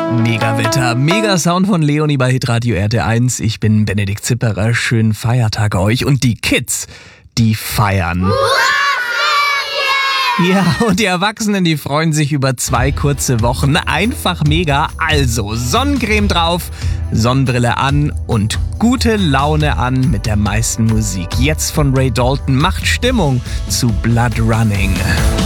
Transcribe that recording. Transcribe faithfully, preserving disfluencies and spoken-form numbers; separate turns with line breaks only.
Mega Wetter, mega Sound von Leonie bei Hitradio R T eins. Ich bin Benedikt Zipperer. Schönen Feiertag euch. Und die Kids, die feiern. Ja, und die Erwachsenen, die freuen sich über zwei kurze Wochen. Einfach mega. Also Sonnencreme drauf, Sonnenbrille an und gute Laune an mit der meisten Musik. Jetzt von Ray Dalton macht Stimmung zu Blood Running.